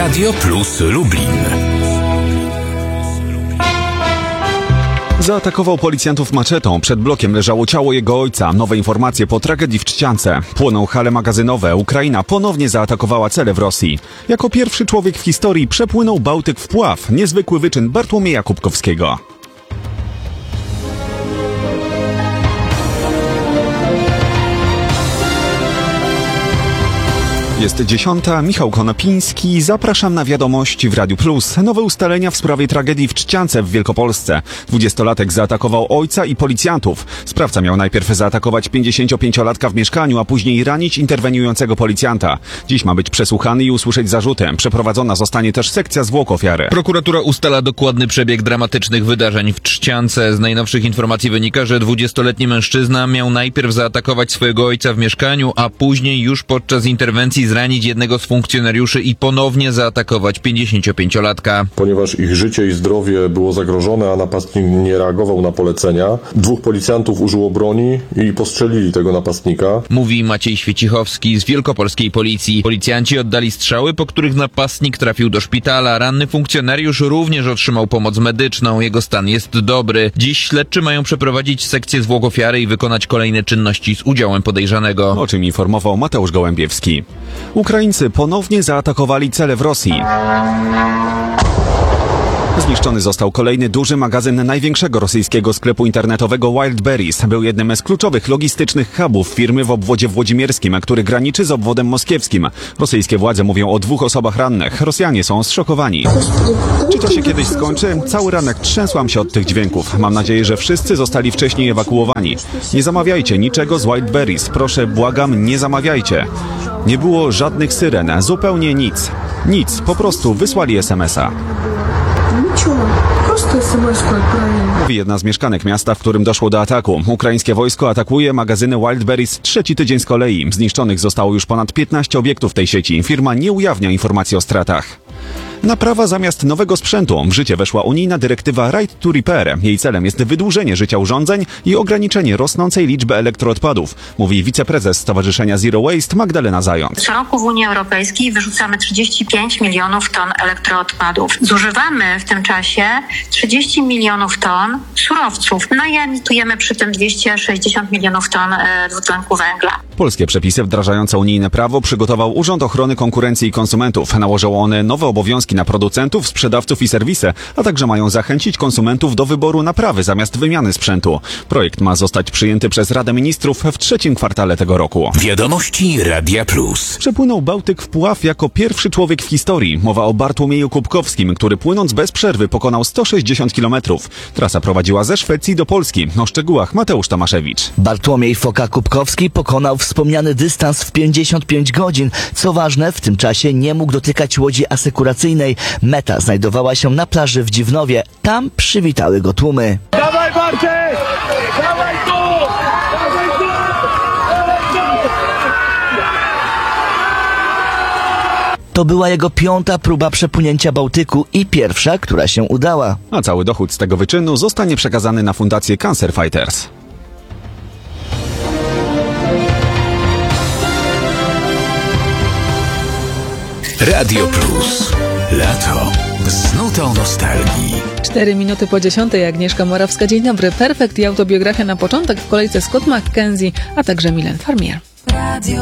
Radio Plus Lublin. Zaatakował policjantów maczetą. Przed blokiem leżało ciało jego ojca. Nowe informacje po tragedii w Trzciance. Płoną hale magazynowe. Ukraina ponownie zaatakowała cele w Rosji. Jako pierwszy człowiek w historii przepłynął Bałtyk w pław. Niezwykły wyczyn Bartłomieja Kubkowskiego. Jest 10. Michał Konopiński. Zapraszam na wiadomości w Radiu Plus. Nowe ustalenia w sprawie tragedii w Trzciance w Wielkopolsce. 20-latek zaatakował ojca i policjantów. Sprawca miał najpierw zaatakować 55-latka w mieszkaniu, a później ranić interweniującego policjanta. Dziś ma być przesłuchany i usłyszeć zarzuty. Przeprowadzona zostanie też sekcja zwłok ofiary. Prokuratura ustala dokładny przebieg dramatycznych wydarzeń w Trzciance. Z najnowszych informacji wynika, że 20-letni mężczyzna miał najpierw zaatakować swojego ojca w mieszkaniu, a później już podczas interwencji zranić jednego z funkcjonariuszy i ponownie zaatakować 55-latka. Ponieważ ich życie i zdrowie było zagrożone, a napastnik nie reagował na polecenia, 2 policjantów użyło broni i postrzelili tego napastnika. Mówi Maciej Świecichowski z wielkopolskiej policji. Policjanci oddali strzały, po których napastnik trafił do szpitala. Ranny funkcjonariusz również otrzymał pomoc medyczną. Jego stan jest dobry. Dziś śledczy mają przeprowadzić sekcję zwłok ofiary i wykonać kolejne czynności z udziałem podejrzanego. O czym informował Mateusz Gołębiewski. Ukraińcy ponownie zaatakowali cele w Rosji. Zniszczony został kolejny duży magazyn największego rosyjskiego sklepu internetowego Wildberries. Był jednym z kluczowych logistycznych hubów firmy w obwodzie włodzimierskim, który graniczy z obwodem moskiewskim. Rosyjskie władze mówią o 2 osobach rannych. Rosjanie są zszokowani. Czy to się kiedyś skończy? Cały ranek trzęsłam się od tych dźwięków. Mam nadzieję, że wszyscy zostali wcześniej ewakuowani. Nie zamawiajcie niczego z Wildberries. Proszę, błagam, nie zamawiajcie. Nie było żadnych syren, zupełnie nic. Nic, po prostu wysłali SMS-a. Mówi jedna z mieszkanek miasta, w którym doszło do ataku. Ukraińskie wojsko atakuje magazyny Wildberries 3. tydzień z kolei. Zniszczonych zostało już ponad 15 obiektów tej sieci. Firma nie ujawnia informacji o stratach. Naprawa zamiast nowego sprzętu. W życie weszła unijna dyrektywa Right to Repair. Jej celem jest wydłużenie życia urządzeń i ograniczenie rosnącej liczby elektroodpadów, mówi wiceprezes Stowarzyszenia Zero Waste Magdalena Zając. Co roku w Unii Europejskiej wyrzucamy 35 milionów ton elektroodpadów. Zużywamy w tym czasie 30 milionów ton surowców. No i emitujemy przy tym 260 milionów ton dwutlenku węgla. Polskie przepisy wdrażające unijne prawo przygotował Urząd Ochrony Konkurencji i Konsumentów. Nałożą one nowe obowiązki na producentów, sprzedawców i serwisy, a także mają zachęcić konsumentów do wyboru naprawy zamiast wymiany sprzętu. Projekt ma zostać przyjęty przez Radę Ministrów w 3. kwartale tego roku. Wiadomości Radia Plus. Przepłynął Bałtyk w pław jako pierwszy człowiek w historii. Mowa o Bartłomieju Kubkowskim, który płynąc bez przerwy pokonał 160 km. Trasa prowadziła ze Szwecji do Polski. O szczegółach Mateusz Tomaszewicz. Bartłomiej Foka Kubkowski pokonał wspomniany dystans w 55 godzin. Co ważne, w tym czasie nie mógł dotykać łodzi asekuracyjnej. Meta znajdowała się na plaży w Dziwnowie. Tam przywitały go tłumy. Dawaj Bartek! Dawaj tu! Dawaj tu! Dawaj tu! To była jego 5. próba przepłynięcia Bałtyku i pierwsza, która się udała. A cały dochód z tego wyczynu zostanie przekazany na fundację Cancer Fighters. Radio Plus. Lato z nutą nostalgii. 4 minuty po 10. Agnieszka Morawska. Dzień dobry. Perfekt i autobiografia na początek, w kolejce Scott McKenzie, a także Milen Farmier. Radio